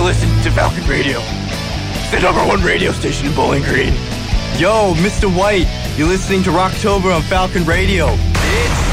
to listen to Falcon Radio. It's the #1 radio station in Bowling Green. Yo, Mr. White, you're listening to Rocktober on Falcon Radio. Bitch.